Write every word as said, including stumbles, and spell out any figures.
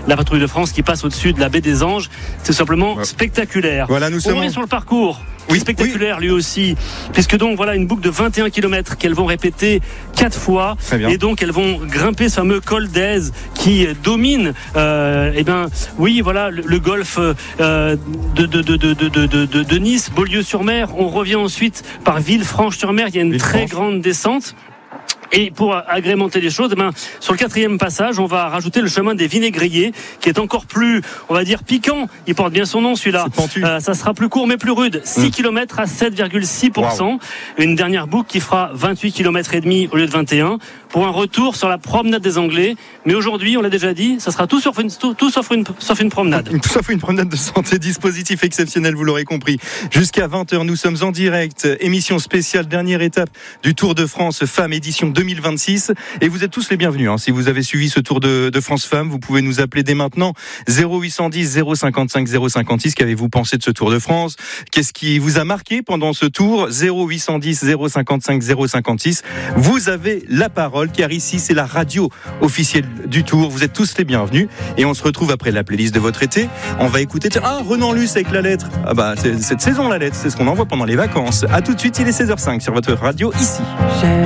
la patrouille de France qui passe au-dessus de la baie des Anges. C'est simplement ouais. spectaculaire. Voilà, nous sommes on est sur le parcours. Oui, spectaculaire oui. lui aussi, puisque donc voilà une boucle de vingt et un kilomètres qu'elles vont répéter quatre fois, et donc elles vont grimper ce fameux col d'Aise qui domine euh, et ben oui voilà le, le golfe euh, de, de, de, de, de, de, de, de Nice, Beaulieu-sur-Mer. On revient ensuite par Villefranche-sur-Mer, il y a une très grande descente. Et pour agrémenter les choses, eh ben, sur le quatrième passage, on va rajouter le chemin des Vinaigriers, qui est encore plus, on va dire, piquant. Il porte bien son nom, celui-là. Euh, ça sera plus court, mais plus rude. six kilomètres à sept virgule six pour cent. Wow. Une dernière boucle qui fera vingt-huit kilomètres et demi au lieu de vingt et un, pour un retour sur la promenade des Anglais. Mais aujourd'hui, on l'a déjà dit, ça sera tout sauf une, tout, tout sauf une, sauf une promenade. Tout sauf une promenade de santé. Dispositif exceptionnel, vous l'aurez compris. Jusqu'à vingt heures, nous sommes en direct. Émission spéciale, dernière étape du Tour de France Femmes, édition deux mille vingt-six. Et vous êtes tous les bienvenus. Hein. Si vous avez suivi ce Tour de, de France Femmes, vous pouvez nous appeler dès maintenant. zéro huit cent dix zéro cinquante-cinq zéro cinquante-six. Qu'avez-vous pensé de ce Tour de France? Qu'est-ce qui vous a marqué pendant ce tour? zéro huit cent dix zéro cinquante-cinq zéro cinquante-six. Vous avez la parole, car ici, c'est la radio officielle du Tour. Vous êtes tous les bienvenus. Et on se retrouve après la playlist de votre été. On va écouter, ah, Renan Luce avec la lettre. Ah bah, c'est cette saison, la lettre. C'est ce qu'on envoie pendant les vacances. À tout de suite, il est seize heures cinq sur votre radio, ici.